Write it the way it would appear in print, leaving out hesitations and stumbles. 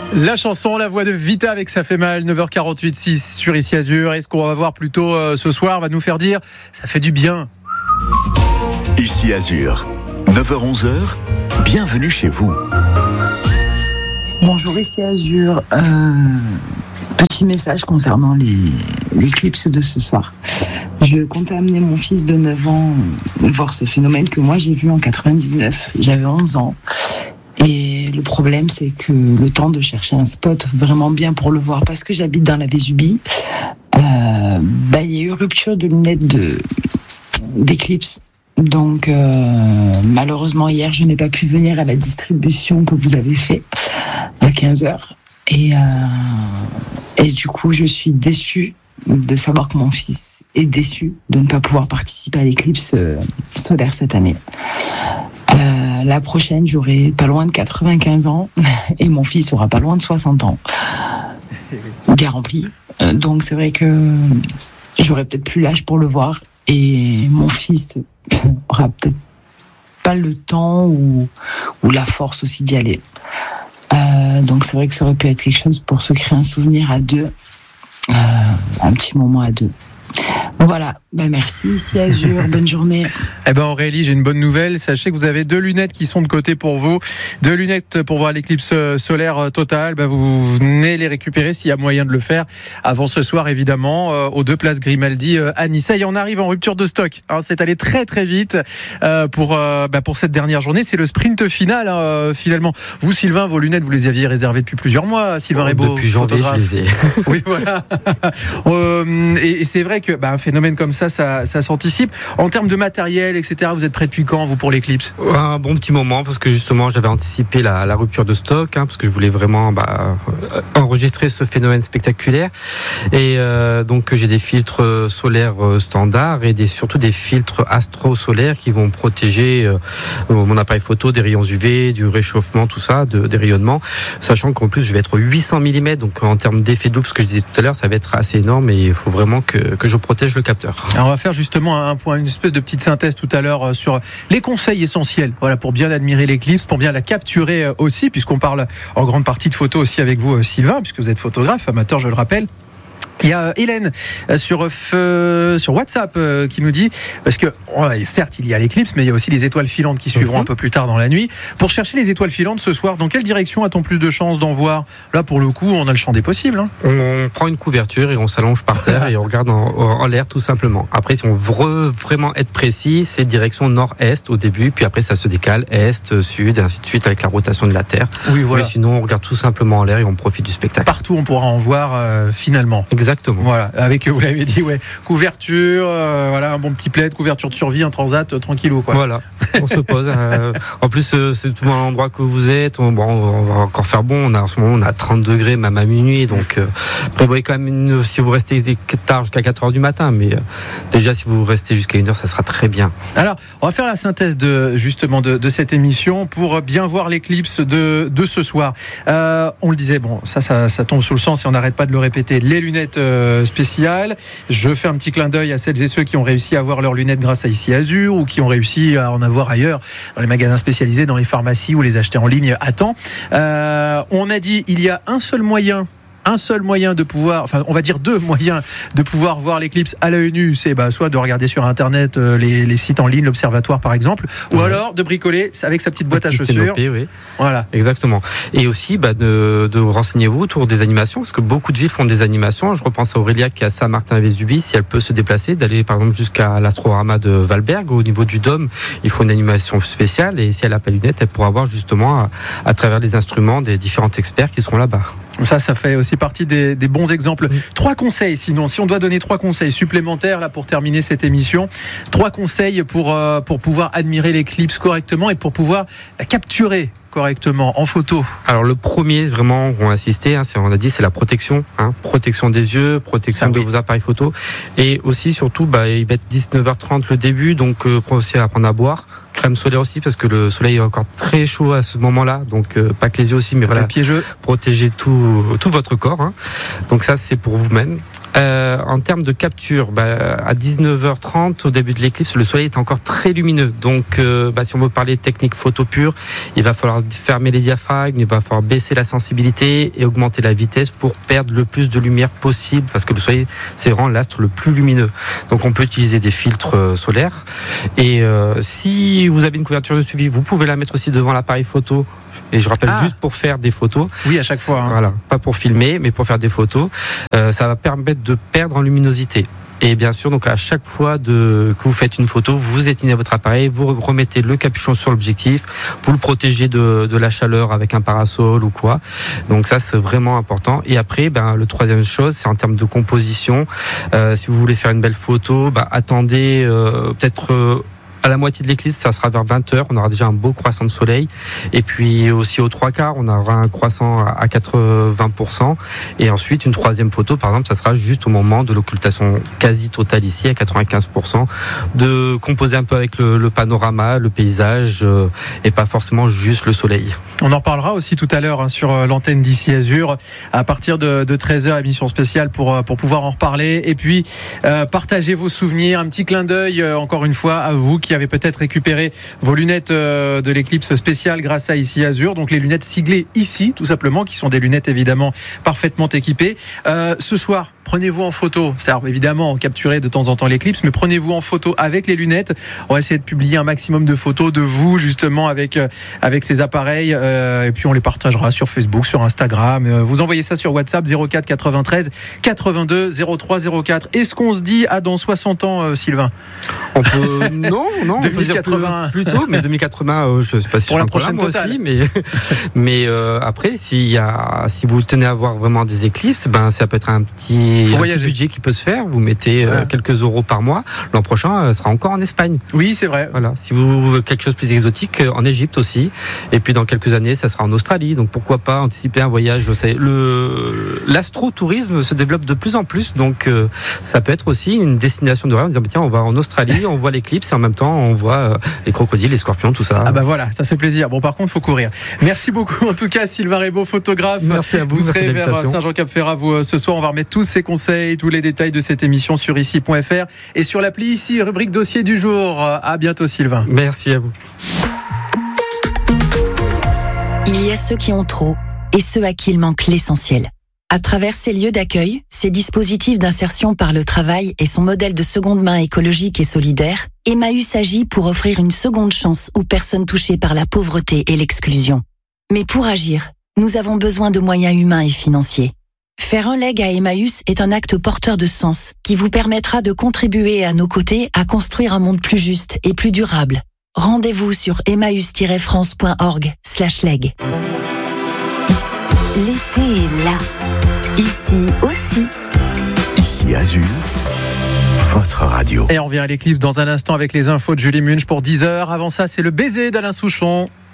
La chanson, la voix de Vita avec Ça fait mal, 9h48 sur Ici Azur. Et ce qu'on va voir plutôt ce soir va nous faire dire ça fait du bien. Ici Azur, 9h-11h, bienvenue chez vous. Bonjour, Ici Azur. Petit message concernant l'éclipse de ce soir. Je comptais amener mon fils de 9 ans voir ce phénomène que moi j'ai vu en 99. J'avais 11 ans. Et le problème, c'est que le temps de chercher un spot vraiment bien pour le voir, parce que j'habite dans la Vésubie, il y a eu rupture de lunettes d'éclipse. Donc, malheureusement, hier, je n'ai pas pu venir à la distribution que vous avez fait à 15h. Et du coup, je suis déçue de savoir que mon fils est déçu de ne pas pouvoir participer à l'éclipse solaire cette année. La prochaine, j'aurai pas loin de 95 ans et mon fils aura pas loin de 60 ans. Bien rempli. Donc c'est vrai que j'aurai peut-être plus l'âge pour le voir et mon fils aura peut-être pas le temps ou la force aussi d'y aller. Donc c'est vrai que ça aurait pu être quelque chose pour se créer un souvenir à deux, un petit moment à deux. Voilà, merci, Ici Azur, bonne journée. Aurélie, j'ai une bonne nouvelle. Sachez que vous avez 2 lunettes qui sont de côté pour vous. 2 lunettes pour voir l'éclipse solaire totale. Vous venez les récupérer s'il y a moyen de le faire avant ce soir, évidemment, aux 2 places Grimaldi à Nice. Et on arrive en rupture de stock. C'est allé très très vite pour cette dernière journée. C'est le sprint final, finalement. Vous, Sylvain, vos lunettes, vous les aviez réservées depuis plusieurs mois. Sylvain Rebaud, depuis janvier, photographe. je les ai. Oui, voilà. Et c'est vrai que un phénomène comme ça s'anticipe. En termes de matériel, etc., vous êtes prêts depuis quand, vous, pour l'éclipse ? Un bon petit moment, parce que justement, j'avais anticipé la rupture de stock, parce que je voulais vraiment enregistrer ce phénomène spectaculaire. Et donc, j'ai des filtres solaires standards et surtout des filtres astro-solaires qui vont protéger mon appareil photo des rayons UV, du réchauffement, tout ça, des rayonnements. Sachant qu'en plus, je vais être 800 mm, donc en termes d'effet double, ce que je disais tout à l'heure, ça va être assez énorme et il faut vraiment que je protège le capteur. Alors on va faire justement une espèce de petite synthèse tout à l'heure sur les conseils essentiels, pour bien admirer l'éclipse, pour bien la capturer aussi, puisqu'on parle en grande partie de photos aussi avec vous, Sylvain, puisque vous êtes photographe, amateur, je le rappelle. Il y a Hélène sur WhatsApp qui nous dit, parce que certes il y a l'éclipse, mais il y a aussi les étoiles filantes qui suivront un peu plus tard dans la nuit. Pour chercher les étoiles filantes ce soir, dans quelle direction a-t-on plus de chances d'en voir ? Là, pour le coup, on a le champ des possibles. On prend une couverture et on s'allonge par terre et on regarde en l'air tout simplement. Après, si on veut vraiment être précis, c'est direction nord-est au début, puis après ça se décale est, sud, et ainsi de suite avec la rotation de la Terre. Oui, voilà. Mais sinon, on regarde tout simplement en l'air et on profite du spectacle. Partout, on pourra en voir finalement. Exactement. Voilà, avec, vous l'avez dit, couverture, un bon petit plaid, couverture de survie, un transat tranquillou, quoi. Voilà, on se pose. En plus, c'est tout l'endroit que vous êtes. On va encore faire bon. En ce moment, on a 30 degrés, même à minuit. Donc, prévoyez quand même si vous restez tard jusqu'à 4h du matin. Mais déjà, si vous restez jusqu'à 1h, ça sera très bien. Alors, on va faire la synthèse de cette émission pour bien voir l'éclipse de ce soir. On le disait, ça tombe sous le sens et on n'arrête pas de le répéter. Les lunettes spéciales. Je fais un petit clin d'œil à celles et ceux qui ont réussi à avoir leurs lunettes grâce à Ici Azur ou qui ont réussi à en avoir ailleurs dans les magasins spécialisés, dans les pharmacies ou les acheter en ligne à temps. On a dit il y a un seul moyen de pouvoir, on va dire 2 moyens de pouvoir voir l'éclipse à l'œil nu, c'est soit de regarder sur internet les sites en ligne, l'observatoire par exemple, ou alors de bricoler avec sa petite boîte à chaussures. Oui. Voilà. Exactement. Et aussi de renseignez-vous autour des animations, parce que beaucoup de villes font des animations. Je repense à Aurélia qui est à Saint-Martin-Vésubie, si elle peut se déplacer, d'aller par exemple jusqu'à l'Astrorama de Valberg, au niveau du Dôme, il faut une animation spéciale, et si elle n'a pas lunettes, elle pourra voir justement à travers les instruments des différents experts qui seront là-bas. Ça fait aussi partie des bons exemples. 3 conseils, sinon, si on doit donner 3 conseils supplémentaires là pour terminer cette émission, 3 conseils pour pouvoir admirer l'éclipse correctement et pour pouvoir la capturer correctement en photo. Alors le premier vraiment on a insisté, on a dit c'est la protection, protection des yeux, protection de vos appareils photo, et aussi surtout il va être 19h30 le début, donc pensez à apprendre à boire, crème solaire aussi parce que le soleil est encore très chaud à ce moment-là, donc pas que les yeux aussi, mais voilà, piégeux. Protégez tout votre corps, donc ça c'est pour vous-même. En termes de capture, à 19h30, au début de l'éclipse, le soleil est encore très lumineux. Donc, si on veut parler de technique photo pure, il va falloir fermer les diaphragmes, il va falloir baisser la sensibilité et augmenter la vitesse pour perdre le plus de lumière possible, parce que le soleil, c'est vraiment l'astre le plus lumineux. Donc, on peut utiliser des filtres solaires. Et si vous avez une couverture de suivi, vous pouvez la mettre aussi devant l'appareil photo. Et je rappelle, juste pour faire des photos. Oui, à chaque fois. Voilà, pas pour filmer, mais pour faire des photos. Ça va permettre de perdre en luminosité. Et bien sûr, donc à chaque fois que vous faites une photo, vous éteignez votre appareil, vous remettez le capuchon sur l'objectif, vous le protégez de la chaleur avec un parasol ou quoi. Donc ça, c'est vraiment important. Et après, le troisième chose, c'est en termes de composition. Si vous voulez faire une belle photo, attendez peut-être... à la moitié de l'éclipse, ça sera vers 20h, on aura déjà un beau croissant de soleil. Et puis aussi aux 3/4, on aura un croissant à 80%. Et ensuite, une troisième photo, par exemple, ça sera juste au moment de l'occultation quasi totale ici, à 95%, de composer un peu avec le panorama, le paysage, et pas forcément juste le soleil. On en parlera aussi tout à l'heure sur l'antenne d'Ici Azur, à partir de 13h, émission spéciale pour pouvoir en reparler. Et puis, partager vos souvenirs, un petit clin d'œil, encore une fois, à vous qui avez peut-être récupéré vos lunettes de l'éclipse spéciale grâce à Ici Azur. Donc les lunettes siglées ici, tout simplement, qui sont des lunettes évidemment parfaitement équipées. Ce soir, prenez-vous en photo. Ça, évidemment, capturez de temps en temps l'éclipse, mais prenez-vous en photo avec les lunettes. On va essayer de publier un maximum de photos de vous, justement, avec ces appareils. Et puis, on les partagera sur Facebook, sur Instagram. Vous envoyez ça sur WhatsApp 04 93 82 03 04. Est-ce qu'on se dit dans 60 ans, Sylvain? On peut... Non, 2080 plutôt, mais 2080, je ne sais pas si pour je la suis prochaine moi totale. aussi, mais après, si vous tenez à voir vraiment des éclipses, ça peut être un petit budget qui peut se faire. Vous mettez quelques euros par mois. L'an prochain, sera encore en Espagne. Oui, c'est vrai. Voilà. Si vous voulez quelque chose de plus exotique, en Égypte aussi. Et puis dans quelques années, ça sera en Australie. Donc pourquoi pas anticiper un voyage. L'astrotourisme se développe de plus en plus. Donc ça peut être aussi une destination de rêve. En disant tiens, on va en Australie, on voit l'éclipse et en même temps on voit les crocodiles, les scorpions, tout ça. Voilà, ça fait plaisir. Bon, par contre, faut courir. Merci beaucoup. En tout cas, Sylvain Rebaud, photographe. Merci à vous. Vous serez vers Saint-Jean-Cap-Ferrat ce soir. On va remettre tous ces conseils, tous les détails de cette émission sur ici.fr et sur l'appli Ici, rubrique dossier du jour. À bientôt, Sylvain. Merci à vous. Il y a ceux qui ont trop et ceux à qui il manque l'essentiel. À travers ces lieux d'accueil, ces dispositifs d'insertion par le travail et son modèle de seconde main écologique et solidaire, Emmaüs agit pour offrir une seconde chance aux personnes touchées par la pauvreté et l'exclusion. Mais pour agir, nous avons besoin de moyens humains et financiers. Faire un leg à Emmaüs est un acte porteur de sens qui vous permettra de contribuer à nos côtés à construire un monde plus juste et plus durable. Rendez-vous sur emmaüs-france.org/leg. L'été est là. Ici aussi. Ici Azur, votre radio. Et on revient à l'éclipse dans un instant avec les infos de Julie Munch pour 10h. Avant ça, c'est le baiser d'Alain Souchon.